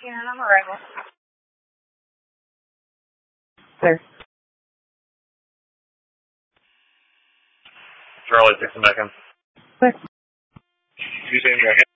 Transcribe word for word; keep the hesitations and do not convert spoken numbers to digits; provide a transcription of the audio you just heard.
and on arrival. Sir. Charlie, take some back in. Sir. You saying back in?